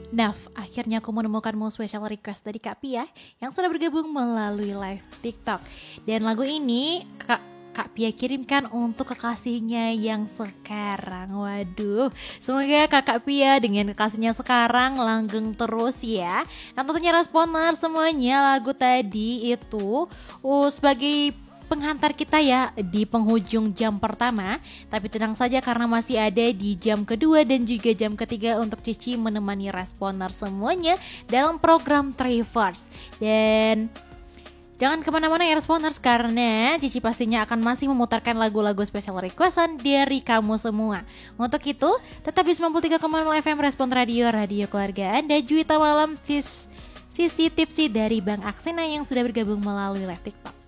Nah, akhirnya aku menemukanmu special request dari Kak Pia yang sudah bergabung melalui live TikTok. Dan lagu ini Kak Pia kirimkan untuk kekasihnya yang sekarang. Waduh, semoga Kakak Pia dengan kekasihnya sekarang langgeng terus ya. Nah, tentunya Responer semuanya lagu tadi itu sebagai penghantar kita ya di penghujung jam pertama. Tapi tenang saja karena masih ada di jam kedua dan juga jam ketiga untuk Cici menemani Responer semuanya dalam program Traverse. Dan jangan kemana-mana ya Responers, karena Cici pastinya akan masih memutarkan lagu-lagu special requestan dari kamu semua. Untuk itu tetap di 93,0 FM Respon Radio, radio keluarga Anda. Juwita Malam, Sisi Tipsi dari Bang Aksena yang sudah bergabung melalui live TikTok.